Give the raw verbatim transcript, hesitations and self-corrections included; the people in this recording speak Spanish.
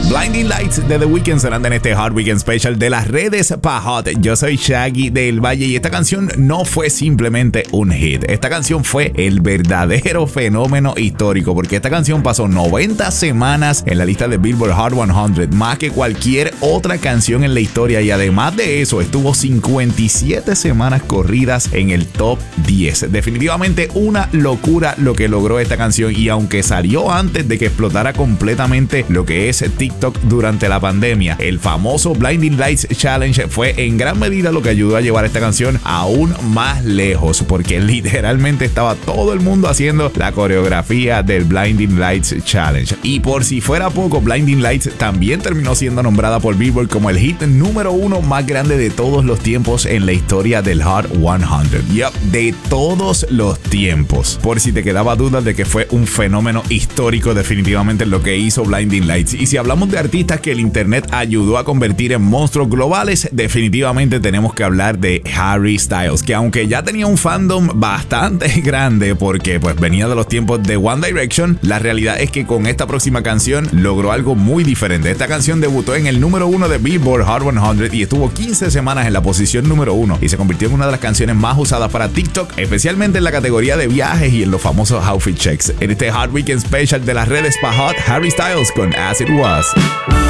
Blinding Lights de The Weeknd sonando en este Hot Weekend Special de las redes pa' Hot. Yo soy Shaggy del Valle y esta canción no fue simplemente un hit. Esta canción fue el verdadero fenómeno histórico porque esta canción pasó noventa semanas en la lista de Billboard Hot cien, más que cualquier otra canción en la historia, y además de eso estuvo cincuenta y siete semanas corridas en el top diez. Definitivamente una locura lo que logró esta canción, y aunque salió antes de que explotara completamente lo que es TikTok durante la pandemia, el famoso Blinding Lights Challenge fue en gran medida lo que ayudó a llevar esta canción aún más lejos, porque literalmente estaba todo el mundo haciendo la coreografía del Blinding Lights Challenge. Y por si fuera poco, Blinding Lights también terminó siendo nombrada por Billboard como el hit número uno más grande de todos los tiempos en la historia del Hot cien. Yup, de todos los tiempos. Por si te quedaba duda de que fue un fenómeno histórico, definitivamente lo que hizo Blinding Lights. Y si hablamos de artistas que el internet ayudó a convertir en monstruos globales, definitivamente tenemos que hablar de Harry Styles, que aunque ya tenía un fandom bastante grande porque pues venía de los tiempos de One Direction, la realidad es que con esta próxima canción logró algo muy diferente. Esta canción debutó en el número uno de Billboard Hot cien y estuvo quince semanas en la posición número uno y se convirtió en una de las canciones más usadas para TikTok, especialmente en la categoría de viajes y en los famosos outfit checks. En este Hot Weekend Special de las redes pa' Hot, Harry Styles con As It Was.